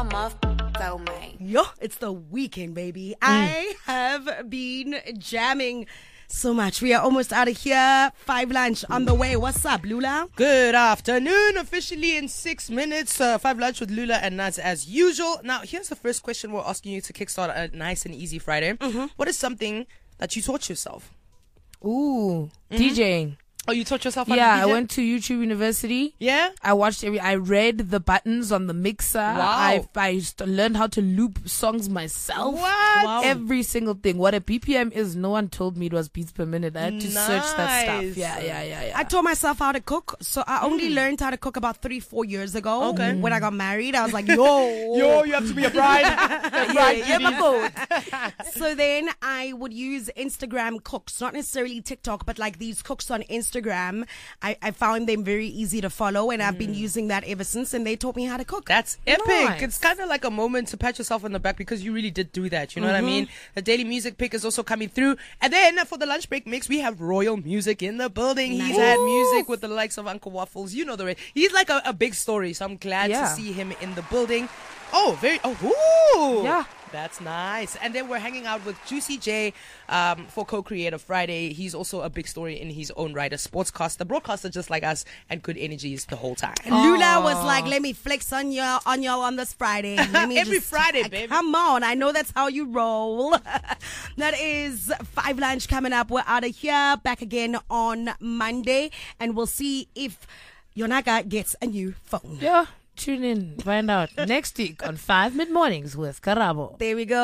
Yo, it's the weekend, baby. I have been jamming so much. We are almost out of here. 5 lunch on the way. What's up, Lula? Good afternoon. Officially in 6 minutes. 5 lunch with Lula and Naz as usual. Now, here's the first question we're asking you to kickstart a nice and easy Friday. What is something that you taught yourself? Ooh, DJing. Oh, you taught yourself how to Yeah, DJ? I went to YouTube University. Yeah? I watched I read the buttons on the mixer. Wow. I learned how to loop songs myself. What? Wow. Every single thing. What a BPM is, no one told me it was beats per minute. I had to search that Nice. stuff. Yeah. I taught myself how to cook. So I only learned how to cook about 3-4 years ago. Okay. When I got married, I was like, yo. you have to be a bride. So then I would use Instagram cooks, not necessarily TikTok, but like these cooks on Instagram. I found them very easy to follow, and I've been using that ever since, and they taught me how to cook. That's epic. Nice. It's kind of like a moment to pat yourself on the back because you really did do that. You know what I mean? The daily music pick is also coming through. And then for the lunch break mix, we have Royal Music in the building. He's had music with the likes of Uncle Waffles. You know the rest. He's like a big story, so I'm glad to Yeah. see him in the building. Ooh. Yeah. That's nice. And then we're hanging out with Juicy J for Co-Creator Friday. He's also a big story in his own right. A sportscaster, broadcaster just like us, and good energies the whole time. And Lula was like, let me flex on y'all on this Friday. Let me Every Friday, baby. Come on. I know that's how you roll. That is 5 lunch coming up. We're out of here. Back again on Monday. And we'll see if Yonaka gets a new phone. Yeah. Tune in. Find out next week on 5 Mid Mornings with Karabo. There we go.